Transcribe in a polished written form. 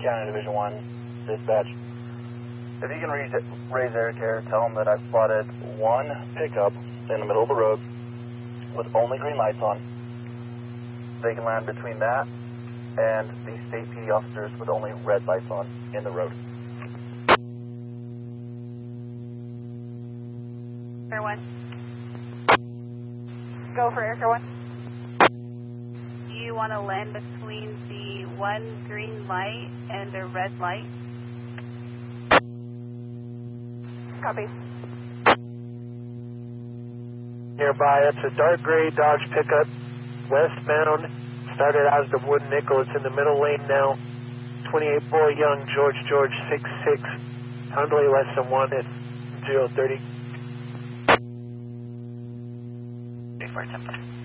County Division 1, dispatch. If you can raise air care, tell them that I've spotted one pickup in the middle of the road with only green lights on. They can land between that and the state PD officers with only red lights on in the road. Air 1. Go for Air 1. Do you want to land between the one green light and the red light? Copy. Nearby, it's a dark gray Dodge pickup, westbound, started out as the Wood Nickel. It's in the middle lane now. 28 boy young, George 66, Hundley less than 1 at 030. 847.